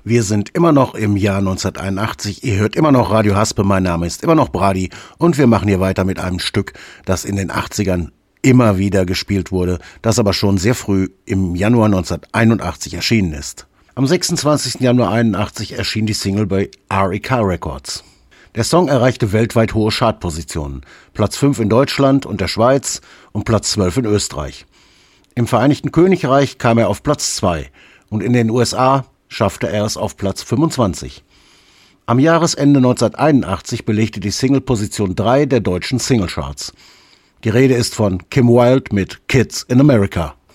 Wir sind immer noch im Jahr 1981. Ihr hört immer noch Radio Haspe. Mein Name ist immer noch Brady und wir machen hier weiter mit einem Stück, das in den 80ern immer wieder gespielt wurde, das aber schon sehr früh im Januar 1981 erschienen ist. Am 26. Januar 1981 erschien die Single bei REK Records. Der Song erreichte weltweit hohe Chartpositionen. Platz 5 in Deutschland und der Schweiz und Platz 12 in Österreich. Im Vereinigten Königreich kam er auf Platz 2 und in den USA schaffte er es auf Platz 25. Am Jahresende 1981 belegte die Single Position 3 der deutschen Singlecharts. Die Rede ist von Kim Wilde mit Kids in America.